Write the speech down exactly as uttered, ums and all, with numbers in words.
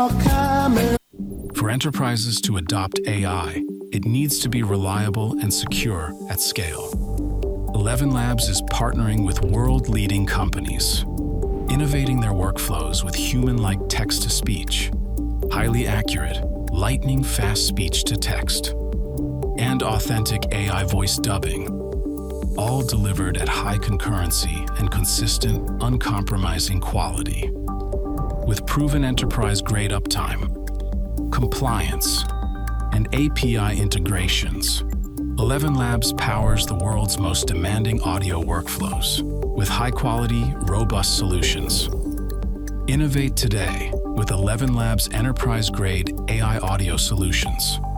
For enterprises to adopt A I, it needs to be reliable and secure at scale. Eleven Labs is partnering with world-leading companies, innovating their workflows with human-like text-to-speech, highly accurate, lightning-fast speech-to-text, and authentic A I voice dubbing, all delivered at high concurrency and consistent, uncompromising quality. With proven enterprise-grade uptime, compliance, and A P I integrations, Eleven Labs powers the world's most demanding audio workflows with high-quality, robust solutions. Innovate today with Eleven Labs enterprise-grade A I audio solutions.